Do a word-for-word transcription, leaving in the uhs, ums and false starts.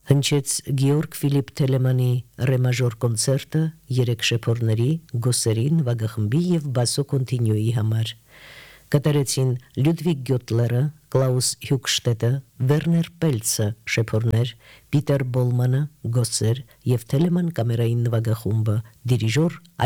Հնչեց Գեորգ Ֆիլիպ Թելեմանի ռեմաժոր կոնցերտը երեք շեփորների, գոսերի, նվագախմբի և բասո կոնտինյուի համար։ Կատարեցին Լյուդվիգ Գյոտլերը, Կլաուս Հյուգշտետը, Վերներ Պելցը շեփորներ, Պիտեր Բոլմանը գոսեր և Թելեման կամերային նվագախումբը, դիրիժոր